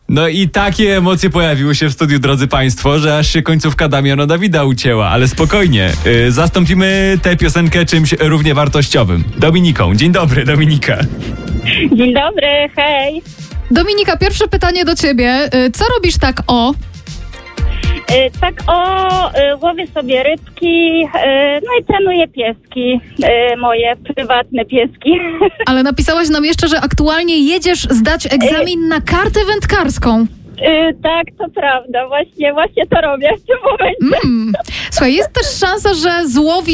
No i takie emocje pojawiły się w studiu, drodzy państwo, że aż się końcówka Damiana Dawida ucięła, ale spokojnie, zastąpimy tę piosenkę czymś równie wartościowym. Dominiką. Dzień dobry, Dominika. Dzień dobry, hej. Dominika, pierwsze pytanie do ciebie. Co robisz tak o? Łowię sobie rybki, no i trenuję pieski, moje prywatne pieski. Ale napisałaś nam jeszcze, że aktualnie jedziesz zdać egzamin na kartę wędkarską. Tak, to prawda, właśnie to robię w tym momencie. Słuchaj, jest też szansa, że złowisz